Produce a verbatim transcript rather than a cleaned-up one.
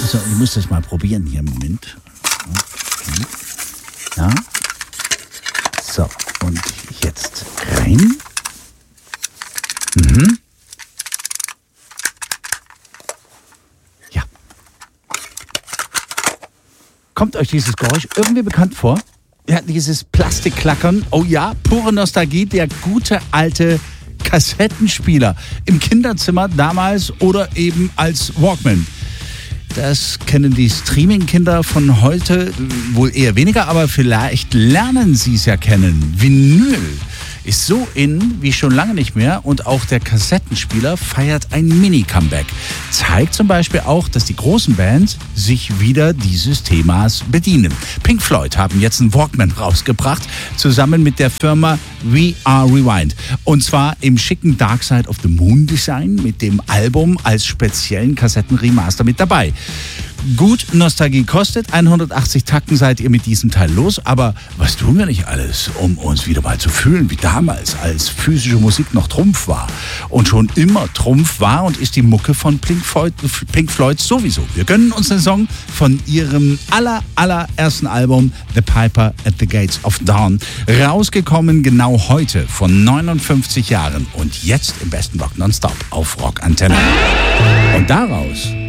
Also, ich muss das mal probieren hier im Moment. Okay. Ja. So, und jetzt rein. Mhm. Ja. Kommt euch dieses Geräusch irgendwie bekannt vor? Ja, dieses Plastikklackern. Oh ja, pure Nostalgie, der gute alte Kassettenspieler im Kinderzimmer damals oder eben als Walkman. Das kennen die Streaming-Kinder von heute wohl eher weniger, aber vielleicht lernen sie es ja kennen. Vinyl ist so in wie schon lange nicht mehr und auch der Kassettenspieler feiert ein Mini-Comeback. Zeigt zum Beispiel auch, dass die großen Bands sich wieder dieses Themas bedienen. Pink Floyd haben jetzt einen Walkman rausgebracht, zusammen mit der Firma We Are Rewind. Und zwar im schicken Dark Side of the Moon Design mit dem Album als speziellen Kassettenremaster mit dabei. Gut, Nostalgie kostet. hundertachtzig Takten seid ihr mit diesem Teil los. Aber was tun wir nicht alles, um uns wieder mal zu fühlen, wie damals, als physische Musik noch Trumpf war. Und schon immer Trumpf war und ist die Mucke von Pink Floyd, Pink Floyd sowieso. Wir gönnen uns den Song von ihrem aller, allerersten Album The Piper at the Gates of Dawn. Rausgekommen genau heute von neunundfünfzig Jahren. Und jetzt im besten Rock Nonstop auf Rock Antenne. Und daraus